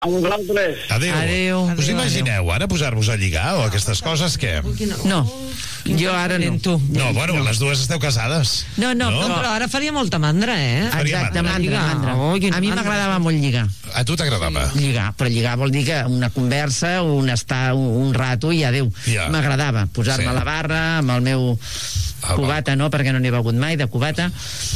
A vosaltres. Adéu. Us imagineu ara posar-vos a lligar o aquestes coses, què? No, jo ara no. No, bueno, les dues esteu casades. No, però ara faria molta mandra, Faria mandra. A mi m'agradava molt lligar. A tu t'agradava? Lligar, però lligar vol dir que una conversa, un rato i adéu. M'agradava posar-me a la barra amb el meu cubata, no, perquè no n'he begut mai, de cubata,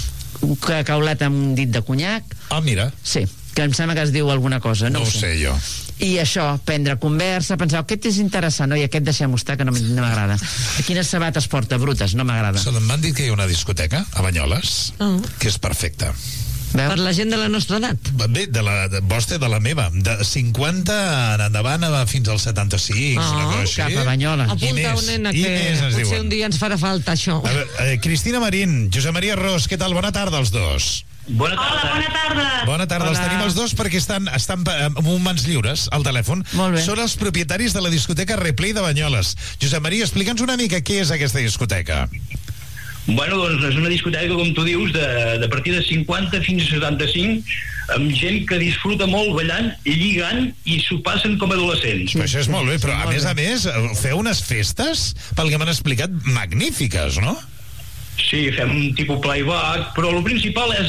caulat amb un dit de conyac. Ah, mira. Sí, que em sembla que es diu alguna cosa. No ho sé jo. I això, prendre conversa, pensar, aquest és interessant, no? I aquest deixem-ho estar, que no m'agrada. Quines sabates porta, brutes, no m'agrada. M'han dit que hi ha una discoteca a Banyoles que és perfecta. Per la gent de la nostra edat? Bé, de la vostra i de la meva. De 50 en endavant fins als 75. Cap a Banyoles. Apunta un nena que potser un dia ens farà falta això. A veure, Cristina Marín, Josep Maria Ros, què tal? Bona tarda als dos. Bona tarda. Hola, bona tarda. Bona tarda. Els tenim els dos perquè estan amb mans lliures al telèfon. Molt bé. Són els propietaris de la discoteca Replay de Banyoles. Josep Maria, explica'ns una mica què és aquesta discoteca. Bueno, doncs és una discoteca, com tu dius, de partir de 50 fins a 75, amb gent que disfruta molt ballant, lligant i s'ho passen com adolescents. Però això és molt bé, però a més, feu unes festes, pel que m'han explicat, magnífiques, no? Sí, fem un tipus playback, però el principal és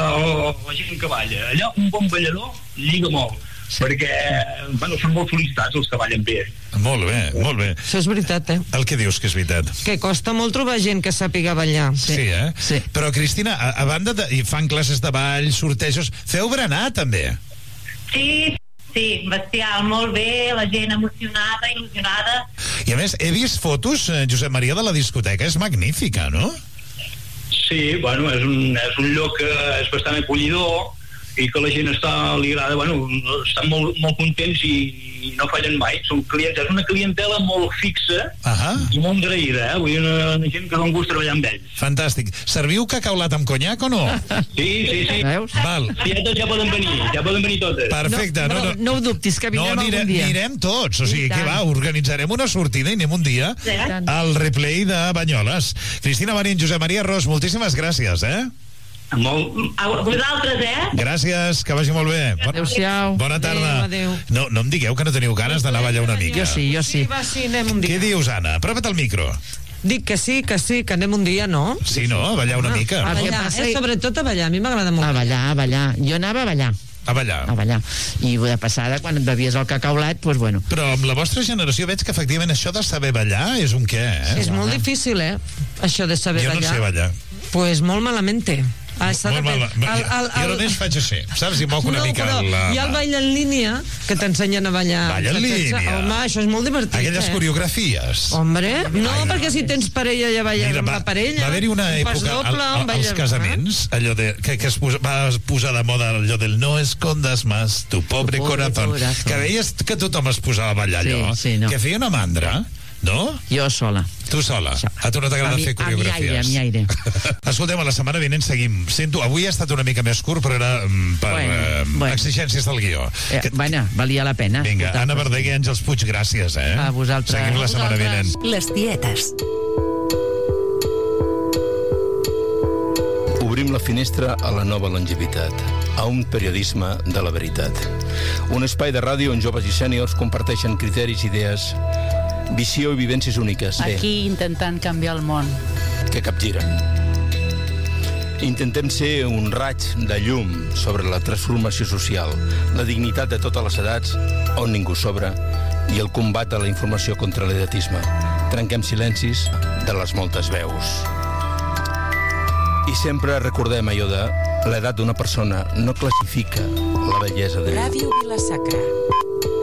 la gent que balla. Allà un bon ballador lliga molt, perquè són molt felicitats els que ballen bé. Molt bé, molt bé. Això és veritat, El que dius que és veritat? Que costa molt trobar gent que sàpiga ballar. Sí. Però, Cristina, a banda i fan classes de ball, sortejos, feu berenar, també? Sí, bestial, molt bé, la gent emocionada, il·lusionada. I a més, he vist fotos, Josep Maria, de la discoteca, és magnífica, no? Sí, bueno, és un lloc que és bastant acollidor i que la gent li agrada, estan molt contents i no fallen mai. És una clientela molt fixa i molt agraïda, vull dir, una gent que dona gust treballar amb ells. Fantàstic. Serviu cacaulat amb conyac o no? Sí. Veus? Val. Sí, ja poden venir totes. Perfecte. No ho dubtis, que vindrem algun dia. Anirem tots, o sigui, què va, organitzarem una sortida i anem un dia al Replay de Banyoles. Cristina Marín, Josep Maria Ros, moltíssimes gràcies, A vosaltres, Gràcies, que vagi molt bé. Adéu-siau. Bona tarda. Adéu. No em digueu que no teniu ganes d'anar a ballar una mica. Jo sí. Sí, anem un dia. Què dius, Anna? Apropa't al micro. Dic que sí, que anem un dia, no? Sí, no? A ballar una mica. A ballar, sobretot a ballar, a mi m'agrada molt. A ballar. Jo anava a ballar. A ballar. I de passada, quan et bevies el cacaulat, doncs bueno. Però amb la vostra generació veig que efectivament això de saber ballar és un què, És molt difícil, això de saber ballar. Jo no sé ballar. Pues molt malamente. Jo només faig així, saps? I moc una mica hi ha el ball en línia que t'ensenyen a ballar. Ball en línia? Home, això és molt divertit. Aquelles coreografies. Hombre, perquè si tens parella ja balles amb la parella. Va haver-hi una època als casaments allò que es va posar de moda allò del no escondas más tu pobre corazón, que veies que tothom es posava a ballar allò, que feia una mandra. No? Jo sola. Tu sola? A tu no t'agrada fer coreografies? A mi aire. Escolteu, la setmana vinent seguim. Avui ha estat una mica més curt, però era per exigències del guió. Valia la pena. Vinga, Anna Verdaguer, Àngels Puig, gràcies. A vosaltres. Seguim la setmana vinent. Les tietes. Obrim la finestra a la nova longevitat, a un periodisme de la veritat. Un espai de ràdio on joves i sèniors comparteixen criteris, idees, visió i vivències úniques. Aquí intentant canviar el món. Que capgiren. Intentem ser un raig de llum sobre la transformació social, la dignitat de totes les edats, on ningú sobra, i el combat a la informació contra l'edatisme. Trenquem silencis de les moltes veus. I sempre recordem allò de l'edat d'una persona no classifica la bellesa de... Ràdio Vila-sacra.